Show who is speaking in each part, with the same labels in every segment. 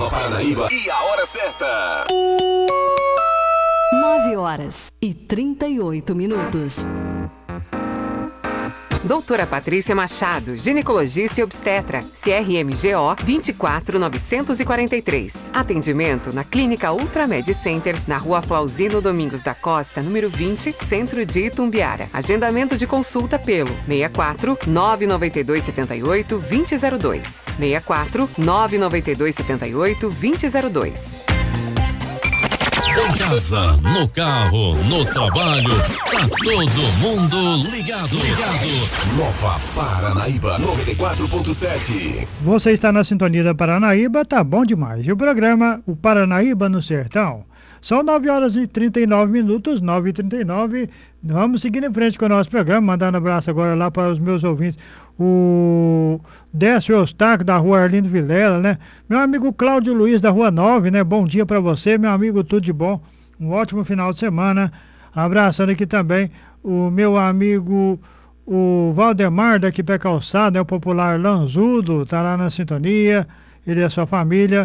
Speaker 1: Nova Paranaíba e a hora certa.
Speaker 2: 9h38.
Speaker 3: Doutora Patrícia Machado, ginecologista e obstetra, CRMGO 24943. Atendimento na Clínica Ultramed Center, na Rua Flauzino Domingos da Costa, número 20, Centro de Itumbiara. Agendamento de consulta pelo 64 992 78 2002. 64 992 78 2002.
Speaker 4: Em casa, no carro, no trabalho, tá todo mundo ligado.
Speaker 1: Nova Paranaíba 94.7.
Speaker 5: Você está na sintonia da Paranaíba, tá bom demais. E o programa, o Paranaíba no Sertão. São 9h39, 9h39. Vamos seguir em frente com o nosso programa, mandando abraço agora lá para os meus ouvintes. O Décio Eustáquio, da Rua Arlindo Vilela, né? Meu amigo Cláudio Luiz, da Rua 9, né? Bom dia para você, meu amigo, tudo de bom. Um ótimo final de semana. Abraçando aqui também o meu amigo, o Valdemar, daqui pé calçado, né? O popular Lanzudo, tá lá na sintonia, ele e a sua família.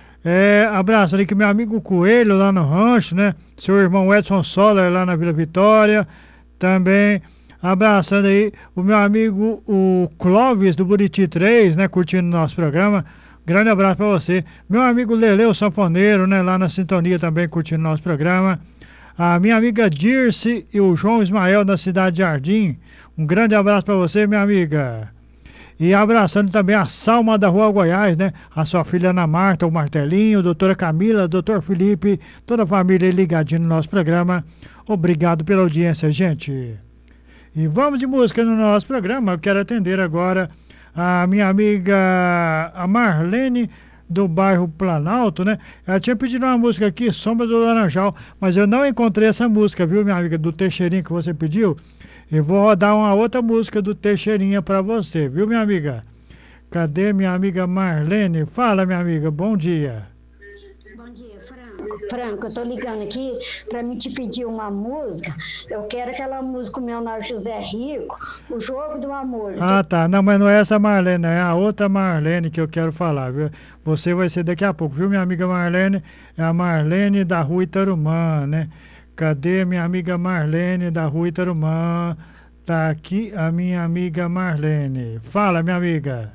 Speaker 5: Abraço ali que meu amigo Coelho lá no rancho, né? Seu irmão Edson Soller lá na Vila Vitória. Também abraçando aí o meu amigo o Clóvis do Buriti 3, né? Curtindo o nosso programa. Grande abraço para você. Meu amigo Lele, o sanfoneiro, né? Lá na sintonia também curtindo o nosso programa. A minha amiga Dirce e o João Ismael da Cidade de Jardim. Um grande abraço para você, minha amiga. E abraçando também a Salma da Rua Goiás, né? A sua filha Ana Marta, o Martelinho, a doutora Camila, o doutor Felipe, toda a família ligadinha no nosso programa. Obrigado pela audiência, gente. E vamos de música no nosso programa. Eu quero atender agora a minha amiga, a Marlene, do bairro Planalto, né? Ela tinha pedido uma música aqui, Sombra do Laranjal, mas eu não encontrei essa música, viu, minha amiga, do Teixeirinha que você pediu. Eu vou rodar uma outra música do Teixeirinha para você, viu, minha amiga? Cadê minha amiga Marlene? Fala, minha amiga, bom dia.
Speaker 6: Bom dia, Franco, eu tô ligando aqui para me te pedir uma música. Eu quero aquela música com o Leonardo José Rico, O Jogo do Amor.
Speaker 5: Ah, tá. Não, mas não é essa Marlene, é a outra Marlene que eu quero falar, viu? Você vai ser daqui a pouco, viu, minha amiga Marlene? É a Marlene da Rua Itarumã, né? Cadê minha amiga Marlene da Rua Itarumã? Tá aqui a minha amiga Marlene. Fala, minha amiga.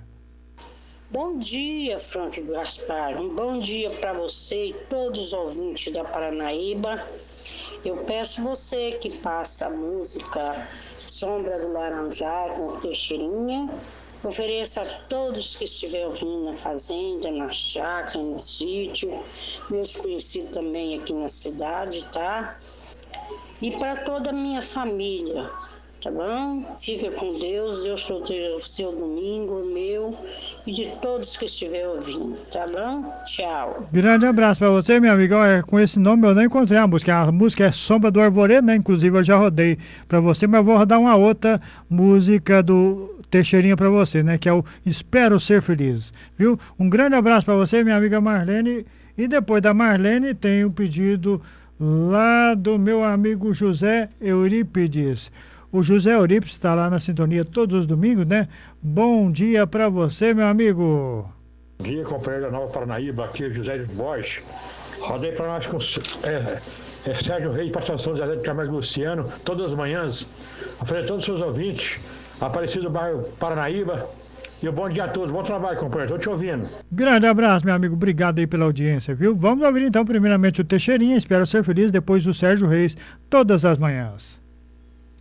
Speaker 7: Bom dia, Franco Gaspar. Um bom dia para você e todos os ouvintes da Paranaíba. Eu peço você que passe a música Sombra do Laranjal com o Teixeirinha. Ofereça a todos que estiverem ouvindo na fazenda, na chácara, no sítio, meus conhecidos também aqui na cidade, tá? E para toda a minha família, tá bom? Fica com Deus, Deus proteja o seu domingo, o meu e de todos que estiverem ouvindo, tá bom? Tchau.
Speaker 5: Grande abraço para você, meu amigo. Com esse nome eu não encontrei a música. A música é Sombra do Arvoredo, né? Inclusive eu já rodei para você, mas eu vou rodar uma outra música do Teixeirinha para você, né? Que é o Espero Ser Feliz, viu? Um grande abraço para você, minha amiga Marlene. E depois da Marlene tem um pedido lá do meu amigo José Eurípides. O José Eurípides está lá na sintonia todos os domingos, né? Bom dia para você, meu amigo.
Speaker 8: Bom dia, companheiro da Nova Paranaíba, aqui é o José Borges. Rodei para nós com Sérgio Reis, Passação José de Camargo Luciano, todas as manhãs, a frente de todos os seus ouvintes, Aparecido do bairro Paranaíba. E um bom dia a todos, bom trabalho, companheiro, estou te ouvindo.
Speaker 5: Grande abraço, meu amigo, obrigado aí pela audiência, viu? Vamos ouvir então primeiramente o Teixeirinha, Espero Ser Feliz, depois o Sérgio Reis, todas as manhãs.